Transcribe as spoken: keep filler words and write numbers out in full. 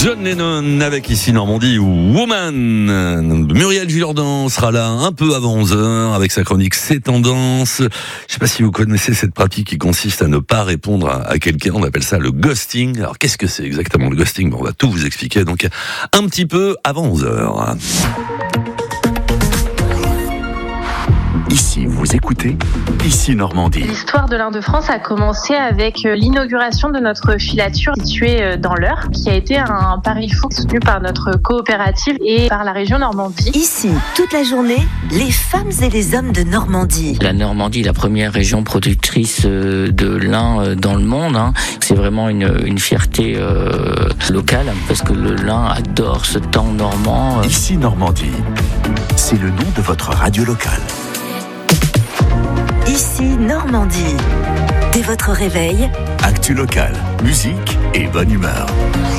John Lennon avec ici Normandie ou Woman. Muriel Jourdan sera là un peu avant onze heures avec sa chronique C'est Tendance. Je ne sais pas si vous connaissez cette pratique qui consiste à ne pas répondre à, à quelqu'un. On appelle ça le ghosting. Alors qu'est-ce que c'est exactement le ghosting? Bon, on va tout vous expliquer donc un petit peu avant onze heures. Ici, vous écoutez, ici Normandie. L'histoire de l'Inde de France a commencé avec l'inauguration de notre filature située dans l'Eure, qui a été un pari fou soutenu par notre coopérative et par la région Normandie. Ici, toute la journée, les femmes et les hommes de Normandie. La Normandie est la première région productrice de lin dans le monde. C'est vraiment une, une fierté euh, locale, parce que le lin adore ce temps normand. Ici Normandie, c'est le nom de votre radio locale. Ici Normandie. Dès votre réveil, actu locale, musique et bonne humeur.